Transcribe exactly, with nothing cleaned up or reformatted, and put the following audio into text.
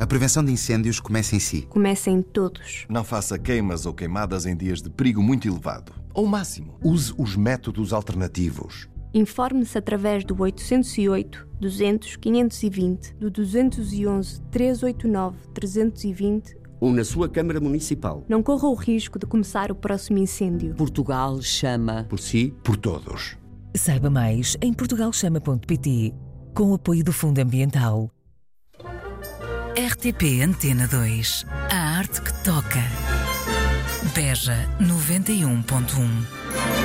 A prevenção de incêndios começa em si. Começa em todos. Não faça queimas ou queimadas em dias de perigo muito elevado. Ou máximo. Use os métodos alternativos. Informe-se através do oitocentos e oito, duzentos, quinhentos e vinte, do duzentos e onze, trezentos e oitenta e nove, trezentos e vinte ou na sua Câmara Municipal. Não corra o risco de começar o próximo incêndio. Portugal chama por si, por todos. Saiba mais em portugal chama ponto pt, com o apoio do Fundo Ambiental. R T P Antena dois. A arte que toca. Beja noventa e um ponto um.